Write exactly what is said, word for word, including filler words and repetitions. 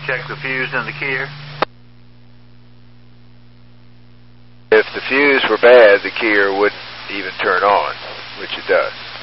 check the fuse in the keyer? If the fuse were bad, the keyer wouldn't even turn on, which it does.